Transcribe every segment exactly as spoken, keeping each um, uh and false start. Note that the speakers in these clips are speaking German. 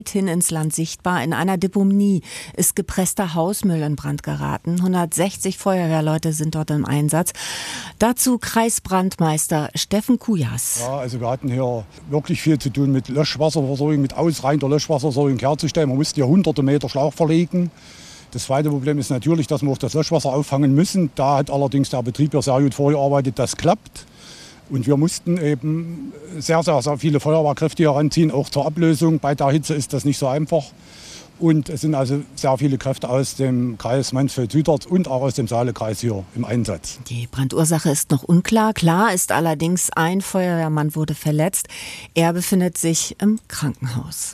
hin ins Land sichtbar. In einer Deponie ist gepresster Hausmüll in Brand geraten. hundertsechzig Feuerwehrleute sind dort im Einsatz. Dazu Kreisbrandmeister Steffen Kujas. Ja, also wir hatten hier wirklich viel zu tun mit Löschwasserversorgung, mit ausreichender Löschwasserversorgung herzustellen. Man musste hier hunderte Meter Schlauch verlegen. Das zweite Problem ist natürlich, dass wir auch das Löschwasser auffangen müssen. Da hat allerdings der Betrieb ja sehr gut vorgearbeitet, das klappt. Und wir mussten eben sehr, sehr, sehr viele Feuerwehrkräfte heranziehen, auch zur Ablösung. Bei der Hitze ist das nicht so einfach. Und es sind also sehr viele Kräfte aus dem Kreis Mansfeld-Süderz und auch aus dem Saalekreis hier im Einsatz. Die Brandursache ist noch unklar. Klar ist allerdings, ein Feuerwehrmann wurde verletzt. Er befindet sich im Krankenhaus.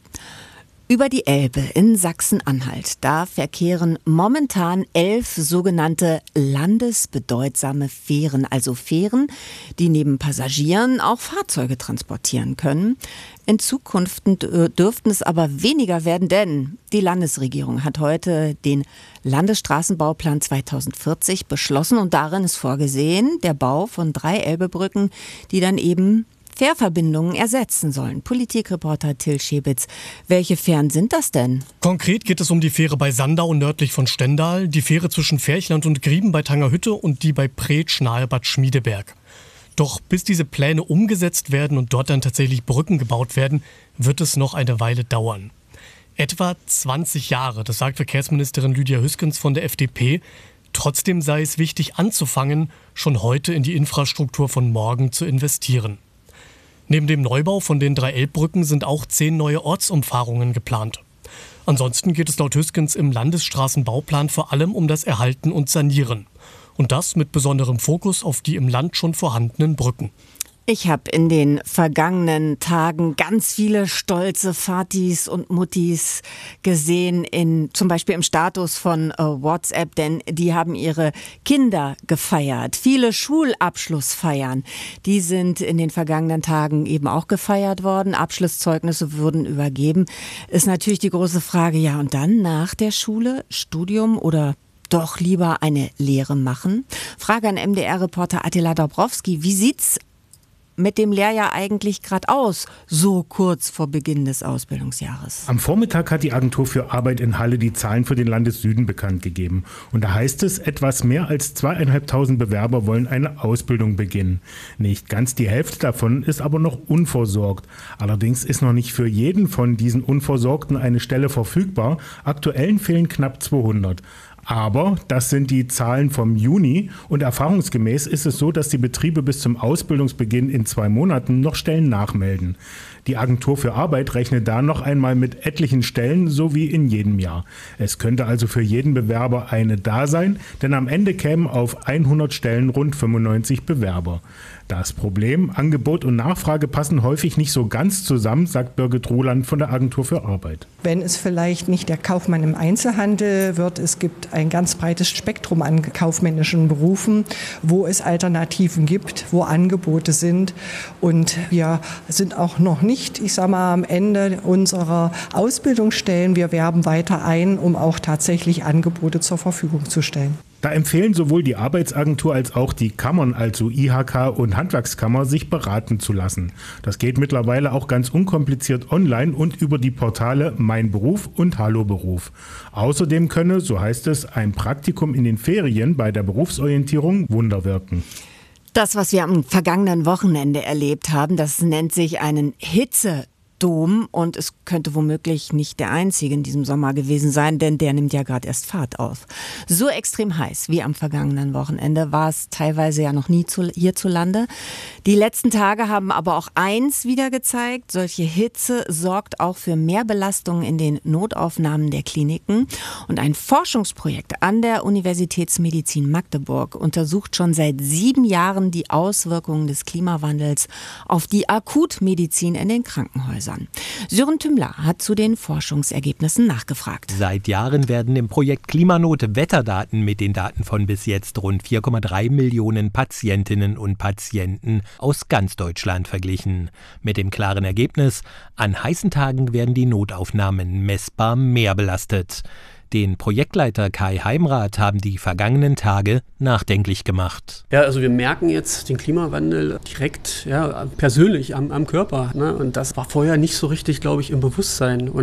Über die Elbe in Sachsen-Anhalt, da verkehren momentan elf sogenannte landesbedeutsame Fähren, also Fähren, die neben Passagieren auch Fahrzeuge transportieren können. In Zukunft dürften es aber weniger werden, denn die Landesregierung hat heute den Landesstraßenbauplan zweitausendvierzig beschlossen und darin ist vorgesehen der Bau von drei Elbebrücken, die dann eben Fährverbindungen ersetzen sollen. Politikreporter Till Schäbitz, welche Fähren sind das denn? Konkret geht es um die Fähre bei Sandau nördlich von Stendal, die Fähre zwischen Ferchland und Grieben bei Tangerhütte und die bei Pretsch nahe Bad Schmiedeberg. Doch bis diese Pläne umgesetzt werden und dort dann tatsächlich Brücken gebaut werden, wird es noch eine Weile dauern. Etwa zwanzig Jahre, das sagt Verkehrsministerin Lydia Hüskens von der F D P. Trotzdem sei es wichtig anzufangen, schon heute in die Infrastruktur von morgen zu investieren. Neben dem Neubau von den drei Elbbrücken sind auch zehn neue Ortsumfahrungen geplant. Ansonsten geht es laut Hüskens im Landesstraßenbauplan vor allem um das Erhalten und Sanieren. Und das mit besonderem Fokus auf die im Land schon vorhandenen Brücken. Ich habe in den vergangenen Tagen ganz viele stolze Vatis und Muttis gesehen, in, zum Beispiel im Status von äh, WhatsApp, denn die haben ihre Kinder gefeiert. Viele Schulabschlussfeiern, die sind in den vergangenen Tagen eben auch gefeiert worden. Abschlusszeugnisse wurden übergeben. Ist natürlich die große Frage, ja und dann nach der Schule, Studium oder doch lieber eine Lehre machen? Frage an M D R-Reporter Attila Dabrowski, wie sieht's mit dem Lehrjahr eigentlich gerade aus, so kurz vor Beginn des Ausbildungsjahres? Am Vormittag hat die Agentur für Arbeit in Halle die Zahlen für den Landessüden bekannt gegeben. Und da heißt es, etwas mehr als zweieinhalbtausend Bewerber wollen eine Ausbildung beginnen. Nicht ganz die Hälfte davon ist aber noch unversorgt. Allerdings ist noch nicht für jeden von diesen Unversorgten eine Stelle verfügbar. Aktuell fehlen knapp zweihundert. Aber das sind die Zahlen vom Juni und erfahrungsgemäß ist es so, dass die Betriebe bis zum Ausbildungsbeginn in zwei Monaten noch Stellen nachmelden. Die Agentur für Arbeit rechnet da noch einmal mit etlichen Stellen, so wie in jedem Jahr. Es könnte also für jeden Bewerber eine da sein, denn am Ende kämen auf hundert Stellen rund fünfundneunzig Bewerber. Das Problem, Angebot und Nachfrage passen häufig nicht so ganz zusammen, sagt Birgit Roland von der Agentur für Arbeit. Wenn es vielleicht nicht der Kaufmann im Einzelhandel wird, es gibt ein ganz breites Spektrum an kaufmännischen Berufen, wo es Alternativen gibt, wo Angebote sind. Und wir sind auch noch nicht, ich sage mal, am Ende unserer Ausbildungsstellen. Wir werben weiter ein, um auch tatsächlich Angebote zur Verfügung zu stellen. Da empfehlen sowohl die Arbeitsagentur als auch die Kammern, also I H K und Handwerkskammer, sich beraten zu lassen. Das geht mittlerweile auch ganz unkompliziert online und über die Portale Mein Beruf und Hallo Beruf. Außerdem könne, so heißt es, ein Praktikum in den Ferien bei der Berufsorientierung Wunder wirken. Das, was wir am vergangenen Wochenende erlebt haben, das nennt sich einen Hitze Dom und es könnte womöglich nicht der einzige in diesem Sommer gewesen sein, denn der nimmt ja gerade erst Fahrt auf. So extrem heiß wie am vergangenen Wochenende war es teilweise ja noch nie zu, hierzulande. Die letzten Tage haben aber auch eins wieder gezeigt, solche Hitze sorgt auch für mehr Belastungen in den Notaufnahmen der Kliniken. Und ein Forschungsprojekt an der Universitätsmedizin Magdeburg untersucht schon seit sieben Jahren die Auswirkungen des Klimawandels auf die Akutmedizin in den Krankenhäusern. Sören Tümmler hat zu den Forschungsergebnissen nachgefragt. Seit Jahren werden im Projekt Klimanot Wetterdaten mit den Daten von bis jetzt rund vier Komma drei Millionen Patientinnen und Patienten aus ganz Deutschland verglichen. Mit dem klaren Ergebnis, an heißen Tagen werden die Notaufnahmen messbar mehr belastet. Den Projektleiter Kai Heimrath haben die vergangenen Tage nachdenklich gemacht. Ja, also wir merken jetzt den Klimawandel direkt, ja, persönlich am, am Körper. Ne? Und das war vorher nicht so richtig, glaube ich, im Bewusstsein. Und